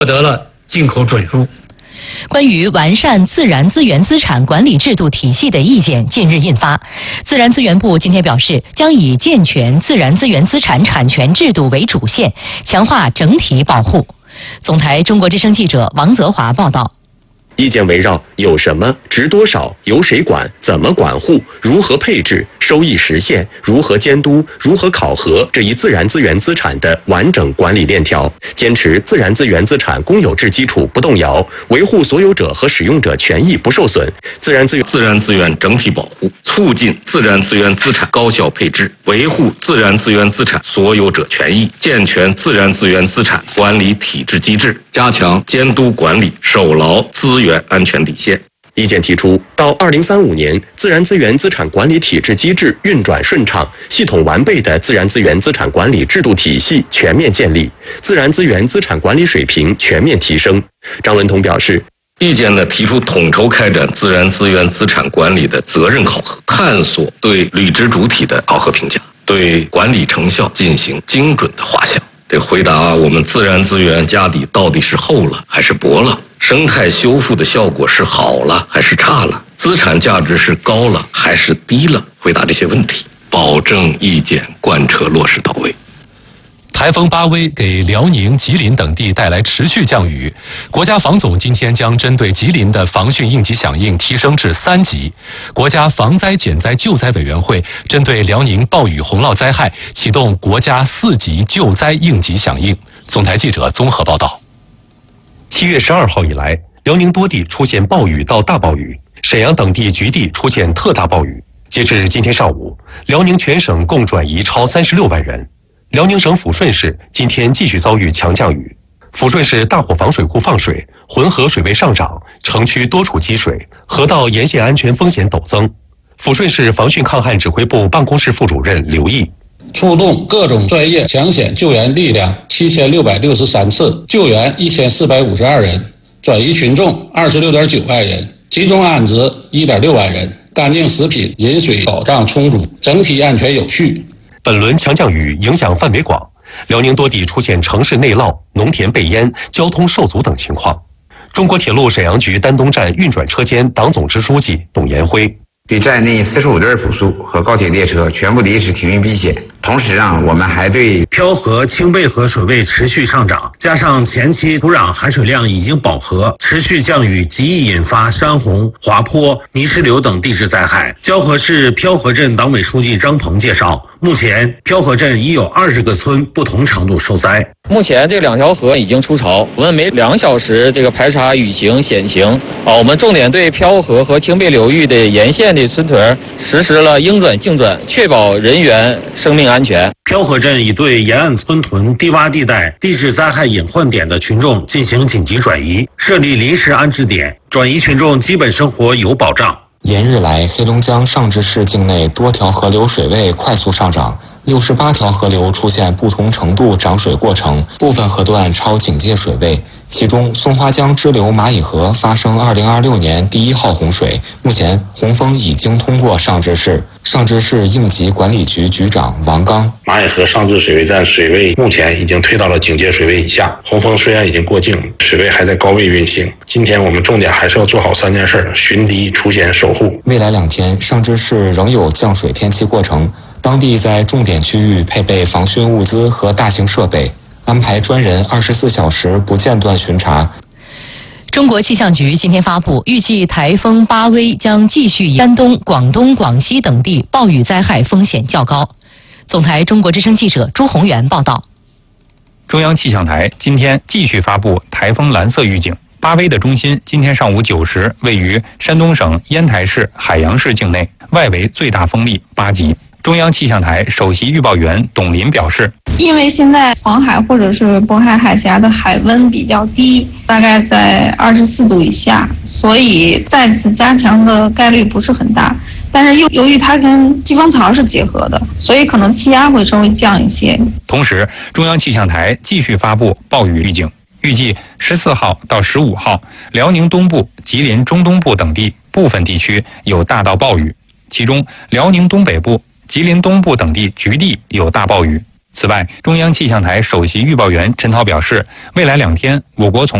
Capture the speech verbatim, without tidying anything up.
获得了进口准入。 关于完善自然资源资产管理制度体系的意见近日印发，自然资源部今天表示，将以健全自然资源资产产权制度为主线，强化整体保护。总台中国之声记者王泽华报道。 意见围绕有什么、值多少、由谁管、怎么管护、如何配置、收益实现、如何监督、如何考核这一自然资源资产的完整管理链条，坚持自然资源资产公有制基础不动摇，维护所有者和使用者权益不受损，自然资源自然资源整体保护，促进自然资源资产高效配置，维护自然资源资产所有者权益，健全自然资源资产管理体制机制，加强监督管理，守牢资源安全底线。 意见提出，到二零三五年，自然资源资产管理体制机制运转顺畅，系统完备的自然资源资产管理制度体系全面建立，自然资源资产管理水平全面提升。张文通表示， 意见呢提出统筹开展自然资源资产管理的责任考核，探索对履职主体的考核评价，对管理成效进行精准的画像。这回答我们自然资源家底到底是厚了还是薄了？生态修复的效果是好了还是差了？资产价值是高了还是低了？回答这些问题，保证意见贯彻落实到位。 台风巴威给辽宁、吉林等地带来持续降雨，国家防总今天将针对吉林的防汛应急响应提升至三级。国家防灾减灾救灾委员会针对辽宁暴雨洪涝灾害启动国家四级救灾应急响应。总台记者综合报道。 七月十二号以来，辽宁多地出现暴雨到大暴雨，沈阳等地局地出现特大暴雨。截至今天上午，辽宁全省共转移超三十六万人。辽宁省抚顺市今天继续遭遇强降雨，抚顺市大伙房水库放水，浑河水位上涨，城区多处积水，河道沿线安全风险陡增。抚顺市防汛抗旱指挥部办公室副主任刘毅， 出动各种专业抢险救援力量七千六百六十三次，救援一千四百五十二人，转移群众二十六点九万人，集中安置一点六万人，干净食品饮水保障充足，整体安全有序。 本轮强降雨影响范围广，辽宁多地出现城市内涝、农田被淹、交通受阻等情况。中国铁路沈阳局丹东站运转车间党总支书记董延辉， 对站内四十五对普速和高铁列车全部临时停运避险。同时啊，我们还对漂河、清背河水位持续上涨，加上前期土壤含水量已经饱和，持续降雨极易引发山洪、滑坡、泥石流等地质灾害。蛟河市漂河镇党委书记张鹏介绍，目前漂河镇已有二十个村不同程度受灾。 目前这两条河已经出潮，我们每两小时这个排查雨情险情啊，我们重点对漂河和清背流域的沿线的村屯实施了应转径转，确保人员生命安全。 漂河镇已对沿岸村屯、低洼地带、地质灾害隐患点的群众进行紧急转移，设立临时安置点，转移群众基本生活有保障。 连日来，黑龙江上志市境内多条河流水位快速上涨，六十八条河流出现不同程度涨水过程，部分河段超警戒水位。其中，松花江支流蚂蚁河发生二零二六年第一号洪水，目前洪峰已经通过上志市。上志市应急管理局局长王刚， 蚂蚁河上志水位站水位目前已经退到了警戒水位以下，洪峰虽然已经过境，水位还在高位运行。今天我们重点还是要做好三件事：巡堤、除险、守护。 未来两天，上志市仍有降水天气过程，当地在重点区域配备防汛物资和大型设备，安排专人二十四小时不间断巡查。 中国气象局今天发布，预计台风巴威将继续以山东、广东、广西等地暴雨灾害风险较高。总台中国之声记者朱宏元报道。 中央气象台今天继续发布台风蓝色预警，巴威的中心今天上午九时位于山东省烟台市海洋市境内，外围最大风力八级。中央气象台首席预报员董林表示， 因为现在黄海或者是渤海海峡的海温比较低，大概在二十四度以下，所以再次加强的概率不是很大。但是又由于它跟西风槽是结合的，所以可能气压会稍微降一些。 同时，中央气象台继续发布暴雨预警，预计十四号到十五号，辽宁东部、吉林中东部等地部分地区有大到暴雨，其中辽宁东北部、吉林东部等地局地有大暴雨， 此外，中央气象台首席预报员陈涛表示，未来两天，我国从